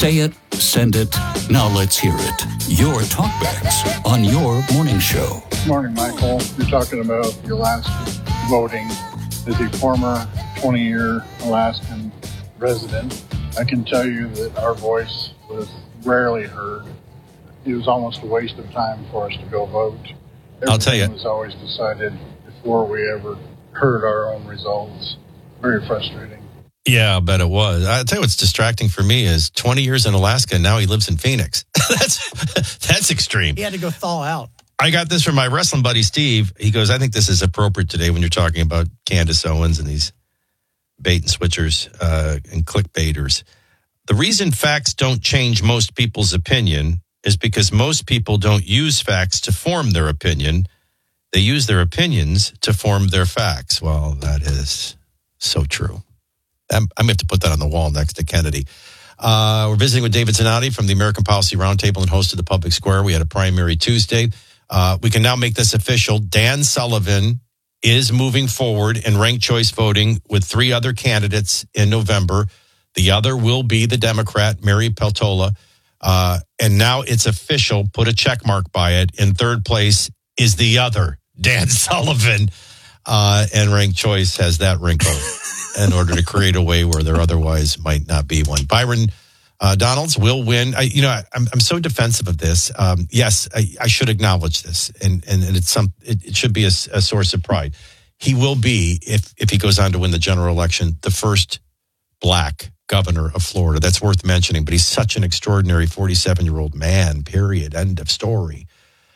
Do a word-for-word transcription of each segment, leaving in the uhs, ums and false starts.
Say it, send it, now let's hear it. Your talkbacks on your morning show. Good morning, Michael. You're talking about the Alaskan voting. As a former twenty-year Alaskan resident, I can tell you that our voice was rarely heard. It was almost a waste of time for us to go vote. Everything I'll tell you. was always decided before we ever heard our own results. Very frustrating. Yeah, I bet it was. I'll tell you what's distracting for me is twenty years in Alaska, and now he lives in Phoenix. that's that's extreme. He had to go thaw out. I got this from my wrestling buddy, Steve. He goes, I think this is appropriate today when you're talking about Candace Owens and these bait and switchers uh, and clickbaiters. The reason facts don't change most people's opinion is because most people don't use facts to form their opinion. They use their opinions to form their facts. Well, that is so true. I'm, I'm going to have to put that on the wall next to Kennedy. Uh, we're visiting with David Zanotti from the American Policy Roundtable and host of the Public Square. We had a primary Tuesday. Uh, we can now make this official. Dan Sullivan is moving forward in ranked choice voting with three other candidates in November. The other will be the Democrat, Mary Peltola. Uh, and now it's official. Put a check mark by it. In third place is the other, Dan Sullivan. Uh, and ranked choice has that wrinkle in order to create a way where there otherwise might not be one. Byron uh, Donalds will win. I, you know, I, I'm I'm so defensive of this. Um, yes, I, I should acknowledge this, and and, and it's some. It, it should be a, a source of pride. He will be, if if he goes on to win the general election, the first black governor of Florida. That's worth mentioning. But he's such an extraordinary forty-seven-year-old man. Period. End of story.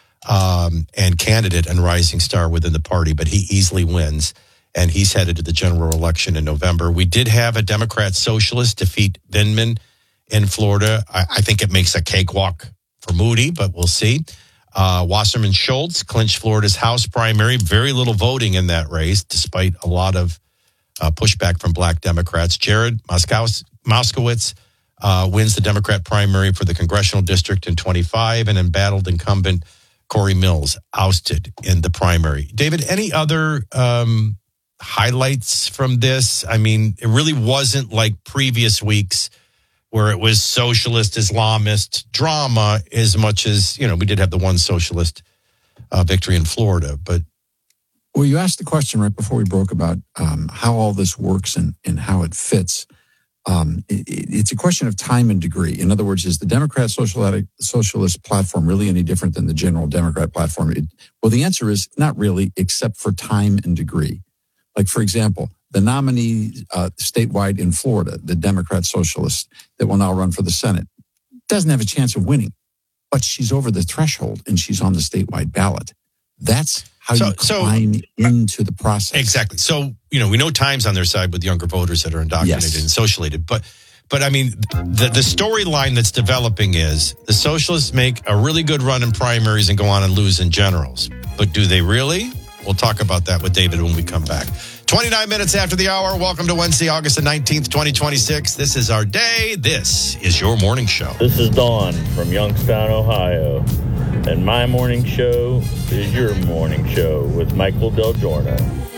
Um, and candidate and rising star within the party. But he easily wins, and he's headed to the general election in November. We did have a Democrat socialist defeat Vindman in Florida. I, I think it makes a cakewalk for Moody, but we'll see. Uh, Wasserman Schultz clinched Florida's House primary. Very little voting in that race, despite a lot of uh, pushback from black Democrats. Jared Moskowitz, Moskowitz uh, wins the Democrat primary for the congressional district in twenty-five, and embattled incumbent Corey Mills ousted in the primary. David, any other um, highlights from this? I mean, it really wasn't like previous weeks where it was socialist, Islamist drama as much as, you know, we did have the one socialist uh, victory in Florida. But well, you asked the question right before we broke about um, how all this works and, and how it fits. Um, it, it's a question of time and degree. In other words, is the Democrat socialist platform really any different than the general Democrat platform? It, well, the answer is not really, except for time and degree. Like, for example, the nominee uh, statewide in Florida, the Democrat socialist that will now run for the Senate, doesn't have a chance of winning, but she's over the threshold and she's on the statewide ballot. That's how so, you climb so, into the process. Exactly. So, you know, we know time's on their side with younger voters that are indoctrinated yes. and socialated. But, but I mean, the, the storyline that's developing is the socialists make a really good run in primaries and go on and lose in generals. But do they really? We'll talk about that with David when we come back. twenty-nine minutes after the hour. Welcome to Wednesday, August the nineteenth, twenty twenty-six. This is our day. This is your morning show. This is Dawn from Youngstown, Ohio. And my morning show is your morning show with Michael Del Giorno.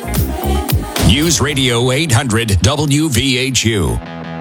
News Radio eight hundred W V H U.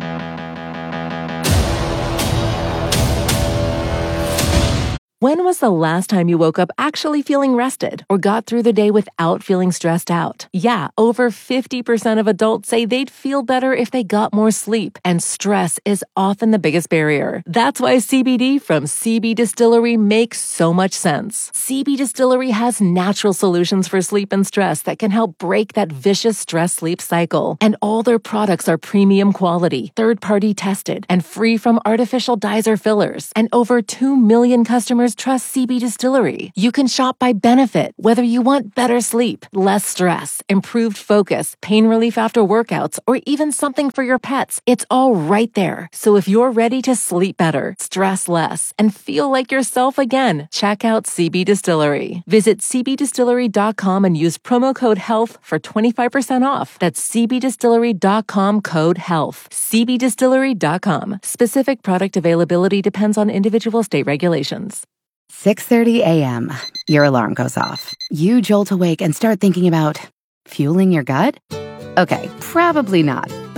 When was the last time you woke up actually feeling rested or got through the day without feeling stressed out? Yeah, over fifty percent of adults say they'd feel better if they got more sleep, and stress is often the biggest barrier. That's why C B D from C B Distillery makes so much sense. C B Distillery has natural solutions for sleep and stress that can help break that vicious stress-sleep cycle. And all their products are premium quality, third-party tested, and free from artificial dyes or fillers. And over two million customers trust C B Distillery. You can shop by benefit, whether you want better sleep, less stress, improved focus, pain relief after workouts, or even something for your pets. It's all right there. So if you're ready to sleep better, stress less, and feel like yourself again, check out C B Distillery. Visit c b distillery dot com and use promo code HEALTH for twenty-five percent off. That's c b distillery dot com code HEALTH. c b distillery dot com. Specific product availability depends on individual state regulations. six thirty a.m. Your alarm goes off. You jolt awake and start thinking about fueling your gut? Okay, probably not. But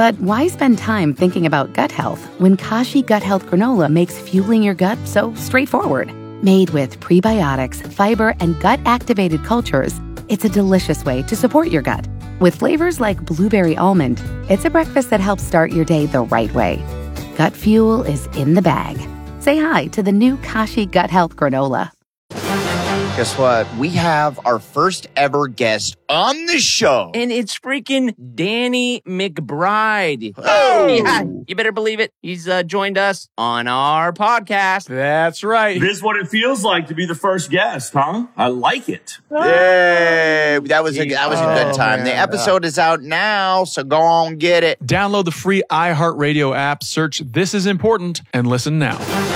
But why spend time thinking about gut health when Kashi Gut Health Granola makes fueling your gut so straightforward? Made with prebiotics, fiber, and gut-activated cultures, it's a delicious way to support your gut. With flavors like blueberry almond, it's a breakfast that helps start your day the right way. Gut fuel is in the bag. Say hi to the new Kashi Gut Health Granola. Guess what? We have our first ever guest on the show. And it's freaking Danny McBride. Oh! Yeah, you better believe it. He's uh, joined us on our podcast. That's right. This is what it feels like to be the first guest, huh? I like it. Yay! That was a, that was a good Oh, time. man. The episode is out now, so go on get it. Download the free iHeartRadio app, search This Is Important, and listen now.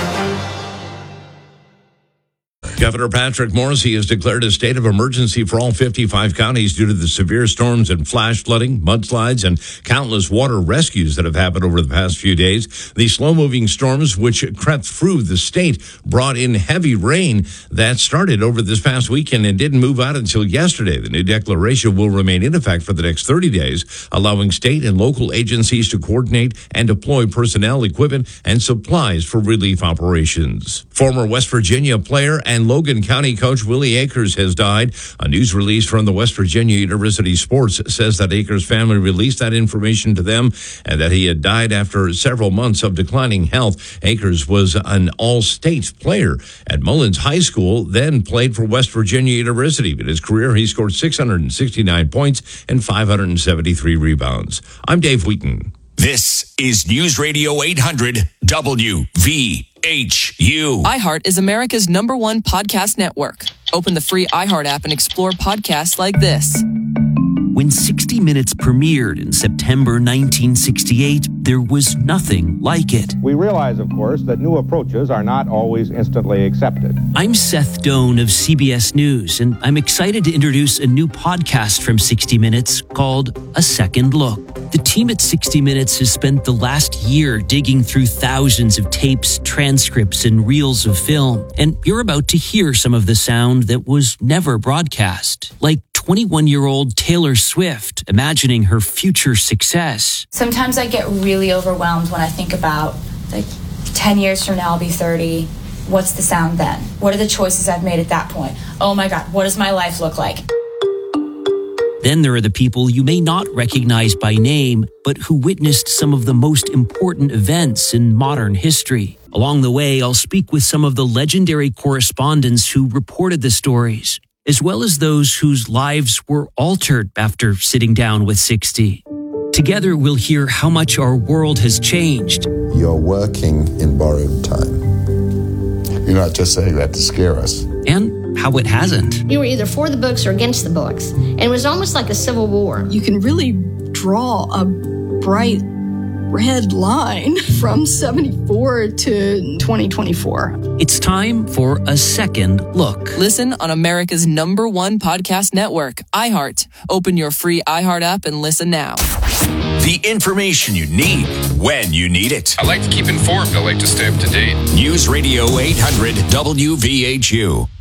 Governor Patrick Morrisey has declared a state of emergency for all fifty-five counties due to the severe storms and flash flooding, mudslides, and countless water rescues that have happened over the past few days. The slow-moving storms, which crept through the state, brought in heavy rain that started over this past weekend and didn't move out until yesterday. The new declaration will remain in effect for the next thirty days, allowing state and local agencies to coordinate and deploy personnel, equipment, and supplies for relief operations. Former West Virginia player and Logan County coach Willie Akers has died. A news release from the West Virginia University Sports says that Akers' family released that information to them and that he had died after several months of declining health. Akers was an all-state player at Mullins High School, then played for West Virginia University. In his career, he scored six hundred sixty-nine points and five hundred seventy-three rebounds. I'm Dave Wheaton. This is News Radio eight hundred W V H U. iHeart is America's number one podcast network. Open the free iHeart app and explore podcasts like this. When sixty minutes premiered in September nineteen sixty-eight, there was nothing like it. We realize, of course, that new approaches are not always instantly accepted. I'm Seth Doan of C B S News, and I'm excited to introduce a new podcast from sixty minutes called A Second Look. The team at sixty minutes has spent the last year digging through thousands of tapes, transcripts, and reels of film, and you're about to hear some of the sound that was never broadcast, like twenty-one-year-old Taylor Swift imagining her future success. Sometimes I get really overwhelmed when I think about, like, ten years from now I'll be thirty. What's the sound then? What are the choices I've made at that point? Oh my God, what does my life look like? Then there are the people you may not recognize by name, but who witnessed some of the most important events in modern history. Along the way, I'll speak with some of the legendary correspondents who reported the stories, as well as those whose lives were altered after sitting down with sixty. Together, we'll hear how much our world has changed. You're working in borrowed time. You're not just saying that to scare us. And how it hasn't. You were either for the books or against the books. And it was almost like a civil war. You can really draw a bright red line from seventy-four to twenty twenty-four. It's time for A Second Look. Listen on America's number one podcast network, iHeart. Open your free iHeart app and listen now. The information you need when you need it. I like to keep informed. I like to stay up to date. News Radio eight hundred W V H U.